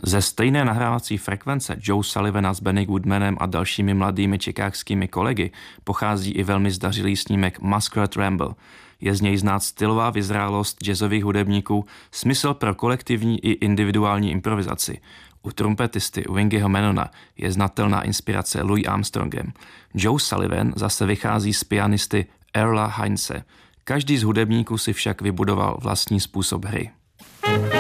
Ze stejné nahrávací frekvence Joe Sullivana s Benny Goodmanem a dalšími mladými chicagskými kolegy pochází i velmi zdařilý snímek Masquerade Ramble. Je z něj znát stylová vyzrálost jazzových hudebníků, smysl pro kolektivní i individuální improvizaci. U trumpetisty Wingyho Mannona je znatelná inspirace Louis Armstrongem. Joe Sullivan zase vychází z pianisty Earla Heinze. Každý z hudebníků si však vybudoval vlastní způsob hry.